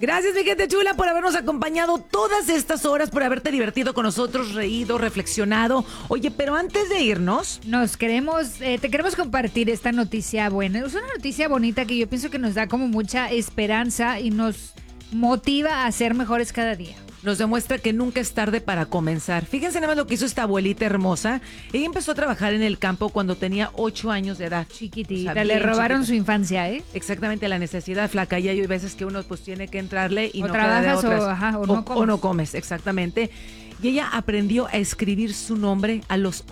Gracias, mi gente chula, por habernos acompañado todas estas horas, por haberte divertido con nosotros, reído, reflexionado. Oye, pero antes de irnos... te queremos compartir esta noticia buena. Es una noticia bonita que yo pienso que nos da como mucha esperanza y nos motiva a ser mejores cada día. Nos demuestra que nunca es tarde para comenzar. Fíjense nada más lo que hizo esta abuelita hermosa. Ella empezó a trabajar en el campo cuando tenía 8 años de edad. Chiquitita, O sea, le bien robaron chiquita. su infancia, ¿eh? Exactamente, la necesidad flaca. Y hay veces que uno pues tiene que entrarle y O no queda de trabajas otras. o no comes. Exactamente. Y ella aprendió a escribir su nombre a los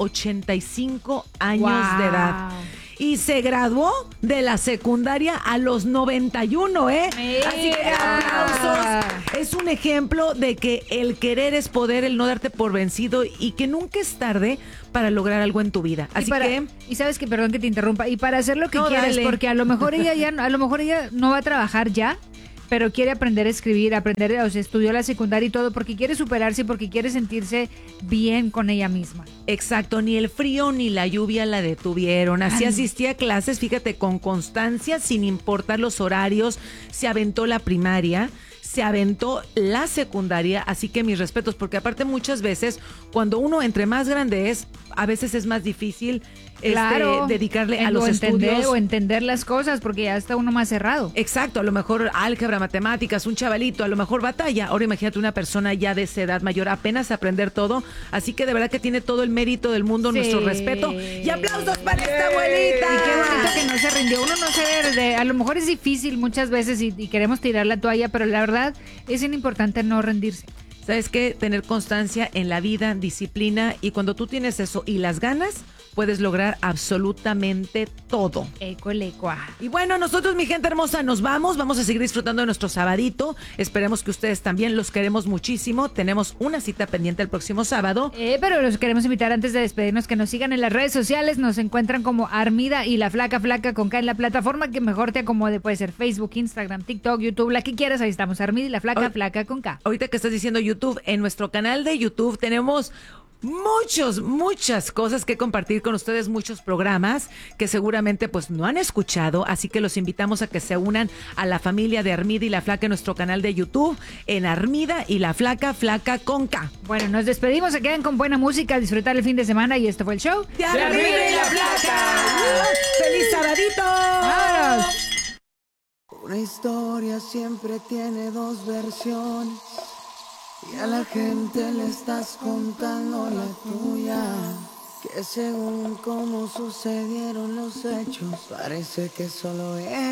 85 años de edad. Y se graduó de la secundaria a los 91, ¿eh? ¡Mira! Así que aplausos. Es un ejemplo de que el querer es poder, el no darte por vencido y que nunca es tarde para lograr algo en tu vida. Así Y sabes que, perdón que te interrumpa, y para hacer lo que No, quieres, dale. porque a lo mejor ella no va a trabajar ya, pero quiere aprender a escribir, o sea, estudió la secundaria y todo, porque quiere superarse y porque quiere sentirse bien con ella misma. Exacto, ni el frío ni la lluvia la detuvieron. Así asistía a clases, fíjate, con constancia, sin importar los horarios. Se aventó la primaria, se aventó la secundaria, así que mis respetos, porque aparte muchas veces, cuando uno entre más grande es, a veces es más difícil dedicarle a los estudios. O entender las cosas, porque ya está uno más cerrado. Exacto, a lo mejor álgebra, matemáticas, un chavalito, a lo mejor batalla. Ahora imagínate una persona ya de esa edad mayor, apenas aprender todo. Así que de verdad que tiene todo el mérito del mundo, Sí. nuestro respeto. Y aplausos para esta abuelita. Y qué bonito que no se rindió. Uno no se... a lo mejor es difícil muchas veces y queremos tirar la toalla, pero la verdad es importante no rendirse. ¿Sabes qué? Tener constancia en la vida, disciplina, y cuando tú tienes eso y las ganas, puedes lograr absolutamente todo. Ecolecua. Y bueno, nosotros, mi gente hermosa, nos vamos a seguir disfrutando de nuestro sabadito. Esperemos que ustedes también, los queremos muchísimo. Tenemos una cita pendiente el próximo sábado. Pero los queremos invitar antes de despedirnos que nos sigan en las redes sociales. Nos encuentran como Armida y la Flaca con K en la plataforma que mejor te acomode. Puede ser Facebook, Instagram, TikTok, YouTube, la que quieras. Ahí estamos, Armida y la Flaca con K. Ahorita que estás diciendo YouTube, en nuestro canal de YouTube tenemos muchas cosas que compartir con ustedes, muchos programas que seguramente pues no han escuchado, así que los invitamos a que se unan a la familia de Armida y la Flaca en nuestro canal de YouTube, en Armida y la Flaca con K. Bueno, nos despedimos, se quedan con buena música, disfrutar el fin de semana y esto fue el show de Armida y la Flaca. ¡Feliz sabadito! ¡Vámonos! Una historia siempre tiene dos versiones y a la gente le estás contando la tuya, que según cómo sucedieron los hechos, parece que solo es